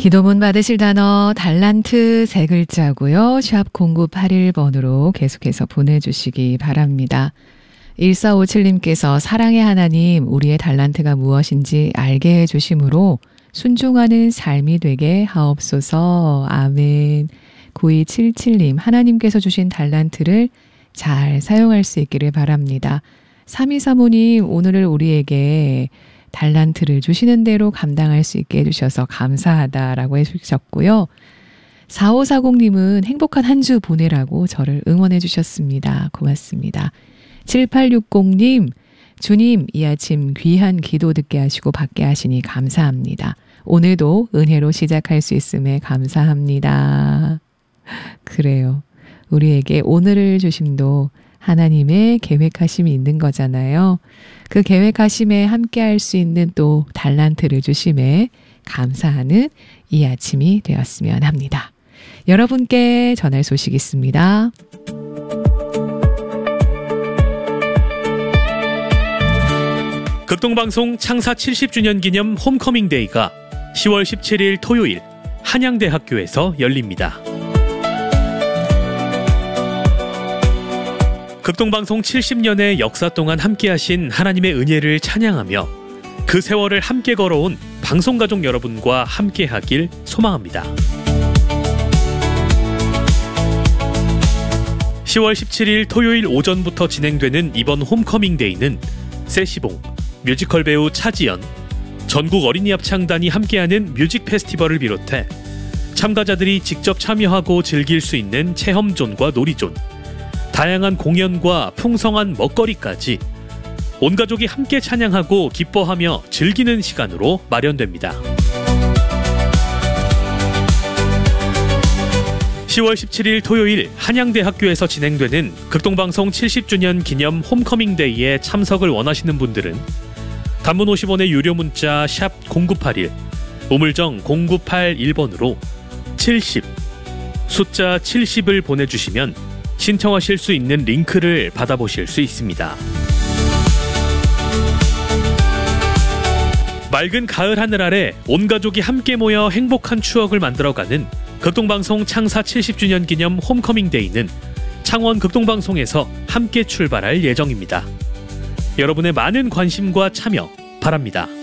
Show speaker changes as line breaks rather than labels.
기도문 받으실 단어 달란트 세 글자고요. 샵 0981번으로 계속해서 보내주시기 바랍니다. 1457님께서 사랑의 하나님, 우리의 달란트가 무엇인지 알게 해주심으로 순종하는 삶이 되게 하옵소서. 아멘. 9277님, 하나님께서 주신 달란트를 잘 사용할 수 있기를 바랍니다. 3235님, 오늘을 우리에게 달란트를 주시는 대로 감당할 수 있게 해주셔서 감사하다라고 해주셨고요. 4540님은 행복한 한 주 보내라고 저를 응원해 주셨습니다. 고맙습니다. 7860님, 주님 이 아침 귀한 기도 듣게 하시고 받게 하시니 감사합니다. 오늘도 은혜로 시작할 수 있음에 감사합니다. 그래요. 우리에게 오늘을 주심도 하나님의 계획하심이 있는 거잖아요. 그 계획하심에 함께할 수 있는 또 달란트를 주심에 감사하는 이 아침이 되었으면 합니다. 여러분께 전할 소식이 있습니다.
극동방송 창사 70주년 기념 홈커밍 데이가 10월 17일 토요일 한양대학교에서 열립니다. 극동방송 70년의 역사 동안 함께하신 하나님의 은혜를 찬양하며 그 세월을 함께 걸어온 방송가족 여러분과 함께하길 소망합니다. 10월 17일 토요일 오전부터 진행되는 이번 홈커밍 데이는 세시봉, 뮤지컬 배우 차지연, 전국 어린이 합창단이 함께하는 뮤직 페스티벌을 비롯해 참가자들이 직접 참여하고 즐길 수 있는 체험존과 놀이존, 다양한 공연과 풍성한 먹거리까지 온 가족이 함께 찬양하고 기뻐하며 즐기는 시간으로 마련됩니다. 10월 17일 토요일 한양대학교에서 진행되는 극동방송 70주년 기념 홈커밍 데이에 참석을 원하시는 분들은 단문 50원의 유료 문자 샵 0981, 우물정 0981번으로 70, 숫자 70을 보내주시면 신청하실 수 있는 링크를 받아보실 수 있습니다. 맑은 가을 하늘 아래 온 가족이 함께 모여 행복한 추억을 만들어가는 극동방송 창사 70주년 기념 홈커밍 데이는 창원 극동방송에서 함께 출발할 예정입니다. 여러분의 많은 관심과 참여 바랍니다.